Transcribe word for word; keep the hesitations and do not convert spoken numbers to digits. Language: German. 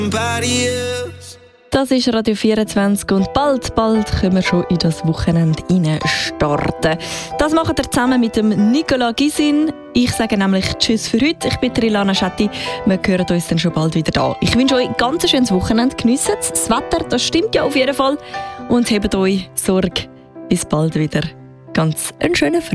Das ist Radio vierundzwanzig und bald, bald können wir schon in das Wochenende rein starten. Das machen wir zusammen mit dem Nicolas Gysin. Ich sage nämlich Tschüss für heute. Ich bin Ilana Schetti. Wir hören uns dann schon bald wieder da. Ich wünsche euch ein ganz schönes Wochenende. Geniessen es. Das Wetter, das stimmt ja auf jeden Fall. Und hebt euch Sorge. Bis bald wieder. Ganz einen schönen Freitag.